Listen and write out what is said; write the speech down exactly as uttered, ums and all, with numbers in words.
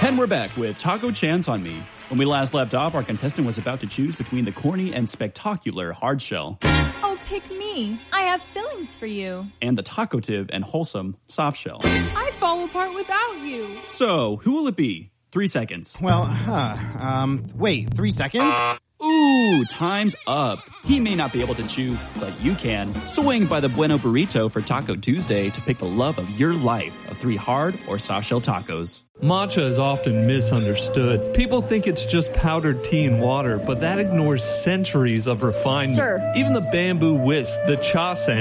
And we're back with Taco Chance on Me. When we last left off, our contestant was about to choose between the corny and spectacular hard shell. Oh, pick me. I have fillings for you. And the tacotive and wholesome soft shell. I'd fall apart without you. So, who will it be? Three seconds. Well, huh, um, wait, three seconds? Ooh, time's up. He may not be able to choose, but you can. Swing by the Bueno Burrito for Taco Tuesday to pick the love of your life of three hard or soft shell tacos. Matcha is often misunderstood. People think it's just powdered tea and water, but that ignores centuries of refinement. Sir. Even the bamboo whisk, the cha